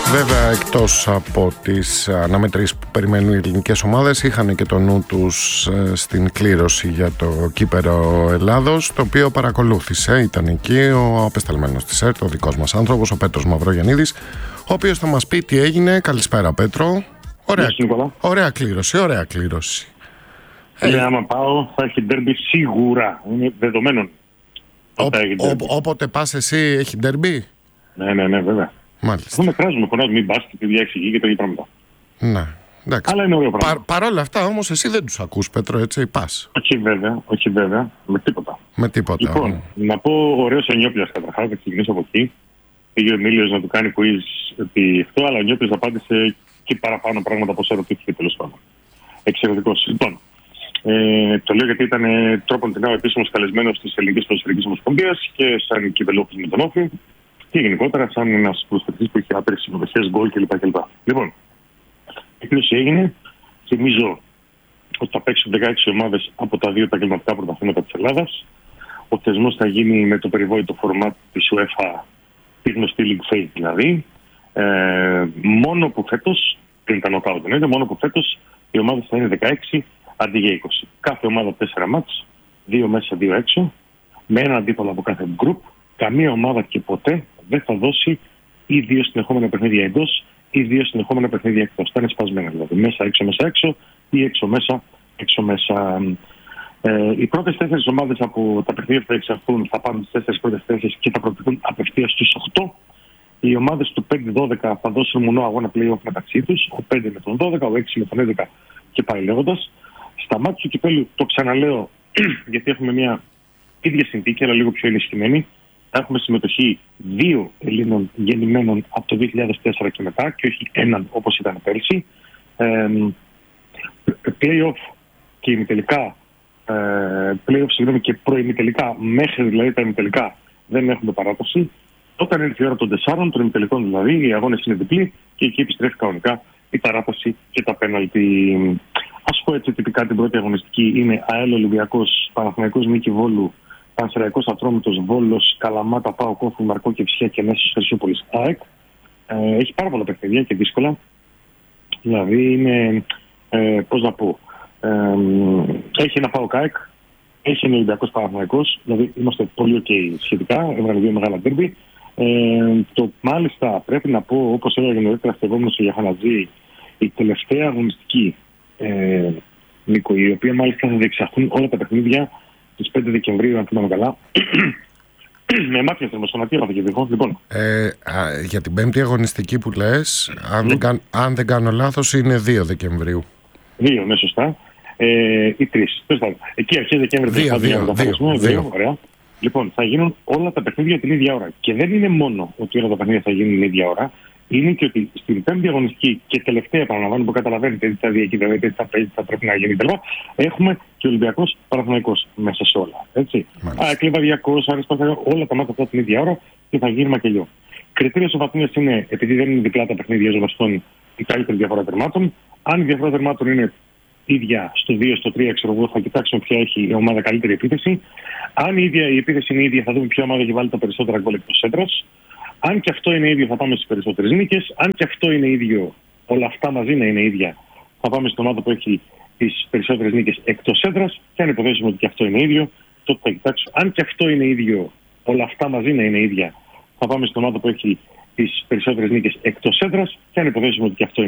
Βέβαια, εκτός από τις αναμετρήσεις που περιμένουν οι ελληνικές ομάδες, είχαν και το νου τους στην κλήρωση για το κύπερο Ελλάδος, το οποίο παρακολούθησε. Ήταν εκεί ο απεσταλμένος της ΕΡΤ, ο δικός μας άνθρωπος, ο Πέτρος Μαυρογιαννίδης, ο οποίος θα μας πει τι έγινε. Καλησπέρα, Πέτρο. Ωραία κλήρωση. Άμα πάω θα έχει ντέρμπι σίγουρα, είναι δεδομένο. Όποτε πας εσύ έχει ντέρμπι. Ναι, βέβαια. Μάλιστα. Δεν με κράζουμε, φωνάζουμε, μην πας και διεξηγεί και τέτοια πράγματα. Ναι, εντάξει. Αλλά είναι ωραίο πράγμα. Παρ' όλα αυτά όμως εσύ δεν τους ακούς, Πέτρο, έτσι, πας. Όχι βέβαια, με τίποτα. Λοιπόν, να πω ωραίος ο Νιόπλιας καταρχάς, θα ξεκινήσω από εκεί. Πήγε ο Εμίλιος να του κάνει quiz επί αυτό, αλλά ο Νιόπλιας απάντησε και παραπάνω πράγματα από όσο ερωτήθηκε τέλος πάντων. Εξαιρετικός. Λοιπόν, το λέω γιατί ήταν τρόπον την άλλο επίσημος καλεσμένος της Ελληνικής Ποδοσφαιρικής Ομοσπονδίας και σαν κυπελούχος με τον Όφη και γενικότερα σαν ένας προσφερτής που είχε άπειρες συμμετοχές, γκολ κλπ. Λοιπόν, η κλήρωση έγινε. Θυμίζω ότι θα παίξουν 16 ομάδες από τα δύο επαγγελματικά πρωταθλήματα της Ελλάδας. Ο θεσμός θα γίνει με το περιβόητο φορμάτ της UEFA, τη γνωστή League Phase δηλαδή. Μόνο που φέτος, πριν τα νοκάουτ εννοείται, μόνο που φέτος οι ομάδες θα είναι 16 αντί για 20. Κάθε ομάδα 4 μάτς, 2 μέσα, 2 έξω, με ένα αντίπαλο από κάθε γκρουπ. Καμία ομάδα και ποτέ δεν θα δώσει ή 2 συνεχόμενα παιχνίδια εντός ή 2 συνεχόμενα παιχνίδια εκτός. Θα είναι σπασμένα δηλαδή. Μέσα έξω ή έξω μέσα. Οι πρώτες 4 ομάδες από τα παιχνίδια που θα εξαρθούν θα πάρουν τις 4 πρώτες θέσεις και θα προτεθούν απευθείας στους 8. Οι ομάδες του 5-12 θα δώσουν μονό αγώνα play-off μεταξύ τους. Ο 5 με τον 12, ο 6 με τον 11 και πάει λέγοντας. Στα μάτια του κυπέλου, το ξαναλέω, γιατί έχουμε μια ίδια συνθήκη, αλλά λίγο πιο ενισχυμένη. Θα έχουμε συμμετοχή 2 Ελλήνων γεννημένων από το 2004 και μετά, και όχι έναν όπως ήταν πέρσι. Play-off και ημιτελικά, και προημιτελικά, μέχρι δηλαδή τα ημιτελικά δεν έχουμε παράταση. Όταν έρθει η ώρα των 4, των ημιτελικών δηλαδή, οι αγώνες είναι διπλοί και εκεί επιστρέφει κανονικά η παράταση και τα πέναλτι. Ας πω έτσι τυπικά την πρώτη αγωνιστική είναι ΑΕΛ Ολυμπιακός, Παναθηναϊκός Νίκη Βόλου, Πανσεραϊκός Ατρόμητος Βόλος, Καλαμάτα, ΠΑΟΚ Όφη, Μαρκό και Ψυχία και Νέσος Χρυσούπολης ΑΕΚ. Έχει πάρα πολλά παιχνίδια και δύσκολα. Δηλαδή είναι, πώς να πω, έχει ένα ΠΑΟΚ ΑΕΚ, έχει ένα Ολυμπιακός Παναθηναϊκός, δηλαδή είμαστε πολύ ok σχετικά, έβγαλε 2 μεγάλα ντέρμπι. Το μάλιστα πρέπει να πω, όπως έλεγε νωρίτερα στεγόμενος ο Γιαχανατζή, η τελευταία αγωνιστική, Νίκο, η οποία μάλιστα θα διεξαχθούν όλα τα παιχνίδια στις 5 Δεκεμβρίου, αν θυμάμαι καλά. Με μάτια θερμοσωματεία και δικό. Λοιπόν. Για την 5η αγωνιστική που λες, αν δεν κάνω λάθος, είναι 2 Δεκεμβρίου. 2, ναι, σωστά. Ή 3. Εκεί αρχές Δεκέμβρη θα γίνουν 2. Ωραία. Λοιπόν, θα γίνουν όλα τα παιχνίδια την ίδια ώρα. Και δεν είναι μόνο ότι όλα τα παιχνίδια θα γίνουν την ίδια ώρα. Είναι και ότι στην 5η αγωνιστική και τελευταία, επαναλαμβάνω, που καταλαβαίνετε τι θα διακυβεύεται, τι θα παίζει, τι θα πρέπει να γίνει κτλ. Έχουμε και Ολυμπιακός Παναθηναϊκός μέσα σε όλα. Έτσι. Κλιβαδιακός, Αριστοτέλος, όλα τα μάτια αυτά την ίδια ώρα και θα γίνει μακελιό. Κριτήριο ισοβαθμίας είναι, επειδή δεν είναι διπλά τα παιχνίδια γνωστών, η καλύτερη διαφορά τερμάτων. Αν η διαφορά τερμάτων είναι ίδια στο 2, στο 3, ξέρω εγώ, θα κοιτάξουμε ποια έχει η ομάδα καλύτερη επίθεση. Αν η επίθεση είναι ίδια, θα δούμε ποια ομάδα έχει βάλει τα περισσότερα γκολ εκτός έδρας. Αν και αυτό είναι ίδιο, θα πάμε στις περισσότερες νίκες. Αν και αυτό είναι ίδιο, όλα αυτά μαζί να είναι ίδια, θα πάμε στην ομάδα που έχει τις περισσότερες νίκες εκτός έδρας. Και αν υποθέσουμε ότι και αυτό είναι ίδιο, τότε θα κοιτάξουμε. Αν και αυτό είναι ίδιο, όλα αυτά μαζί να είναι ίδια, θα πάμε στην ομάδα που έχει τις περισσότερες νίκες εκτός έδρας. Και αν υποθέσουμε ότι και αυτό είναι